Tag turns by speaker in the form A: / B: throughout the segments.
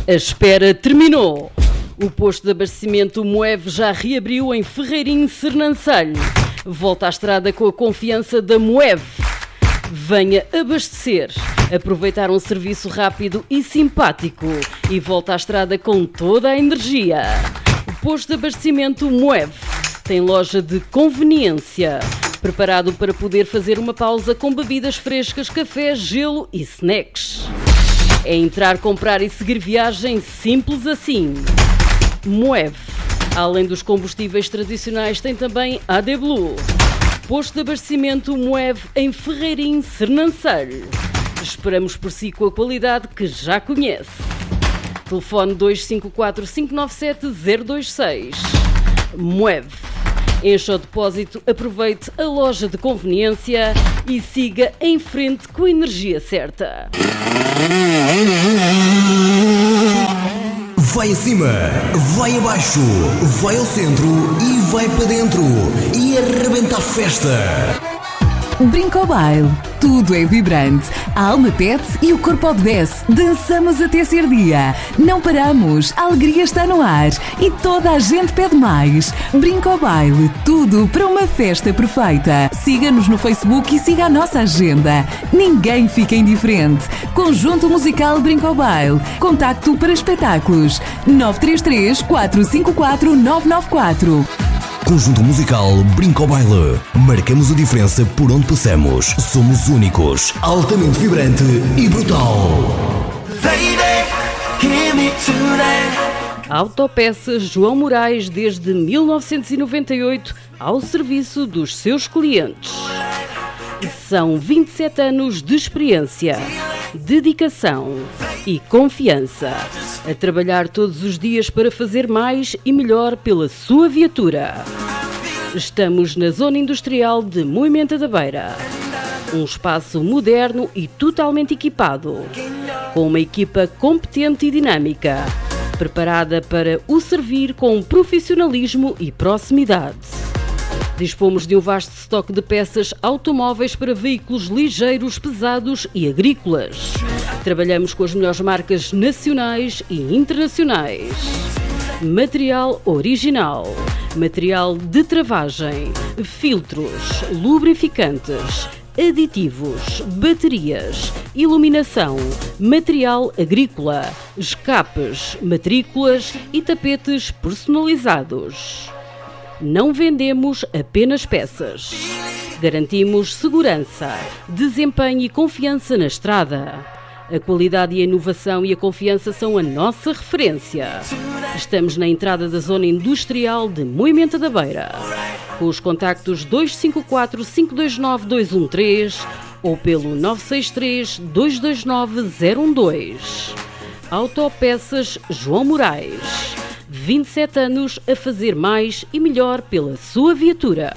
A: A espera terminou. O posto de abastecimento Moeve já reabriu em Ferreirinho, Sernancelho. Volta à estrada com a confiança da Moeve. Venha abastecer, aproveitar um serviço rápido e simpático e volta à estrada com toda a energia. O posto de abastecimento Moeve tem loja de conveniência, preparado para poder fazer uma pausa com bebidas frescas, café, gelo e snacks. É entrar, comprar e seguir viagem simples assim. Moeve. Além dos combustíveis tradicionais, tem também AD Blue. Posto de abastecimento Moeve em Ferreirinho, Sernancelho. Esperamos por si com a qualidade que já conhece. Telefone 254 597 026. Moeve. Encha o depósito, aproveite a loja de conveniência e siga em frente com a energia certa.
B: Vai acima, vai abaixo, vai ao centro e vai para dentro e arrebenta a festa.
C: Brincobile, tudo é vibrante. A alma pede e o corpo obedece. Dançamos até ser dia. Não paramos, a alegria está no ar e toda a gente pede mais. Brincobile, tudo para uma festa perfeita. Siga-nos no Facebook e siga a nossa agenda. Ninguém fica indiferente. Conjunto Musical Brincobile. Contacto para espetáculos 933 454 994.
B: Conjunto Musical Brincobile. Marcamos a diferença por onde passamos. Somos únicos, altamente vibrante e brutal.
A: Autopeças João Moraes, desde 1998, ao serviço dos seus clientes. São 27 anos de experiência, dedicação e confiança. A trabalhar todos os dias para fazer mais e melhor pela sua viatura. Estamos na zona industrial de Moimenta da Beira. Um espaço moderno e totalmente equipado, com uma equipa competente e dinâmica, preparada para o servir com profissionalismo e proximidade. Dispomos de um vasto estoque de peças automóveis para veículos ligeiros, pesados e agrícolas. Trabalhamos com as melhores marcas nacionais e internacionais. Material original, material de travagem, filtros, lubrificantes, aditivos, baterias, iluminação, material agrícola, escapes, matrículas e tapetes personalizados. Não vendemos apenas peças. Garantimos segurança, desempenho e confiança na estrada. A qualidade e a inovação e a confiança são a nossa referência. Estamos na entrada da zona industrial de Moimenta da Beira. Com os contactos 254 529 213 ou pelo 963 229 012. Autopeças João Moraes. 27 anos a fazer mais e melhor pela sua viatura.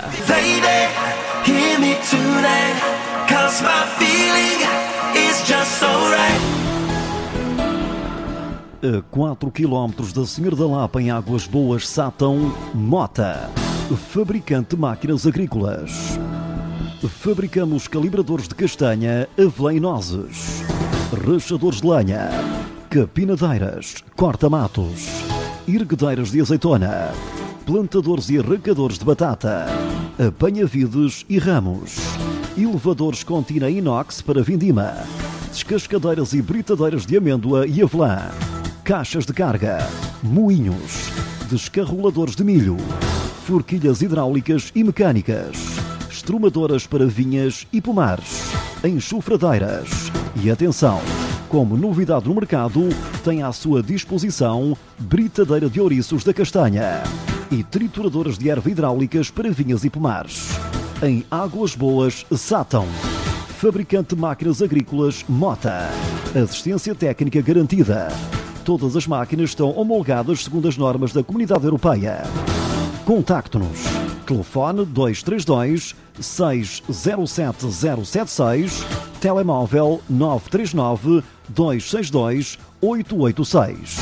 D: A 4 km da Senhor da Lapa, em Águas Boas, Sátão, Mota. Fabricante de máquinas agrícolas. Fabricamos calibradores de castanha, avelã e nozes, rachadores de lenha, capinadeiras, corta-matos, erguedeiras de azeitona, plantadores e arrancadores de batata, apanha-vides e ramos, elevadores com tina inox para vindima, descascadeiras e britadeiras de amêndoa e avelã, caixas de carga, moinhos, descarroladores de milho, forquilhas hidráulicas e mecânicas, estrumadoras para vinhas e pomares, enxofradeiras e atenção! Como novidade no mercado, tem à sua disposição britadeira de ouriços da castanha e trituradoras de erva hidráulicas para vinhas e pomares. Em Águas Boas, Sátão. Fabricante de máquinas agrícolas Mota. Assistência técnica garantida. Todas as máquinas estão homologadas segundo as normas da Comunidade Europeia. Contacte-nos. Telefone 232 607 076, telemóvel 939 262 886.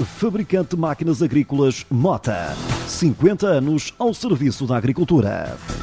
D: Fabricante de máquinas agrícolas Mota. 50 anos ao serviço da agricultura.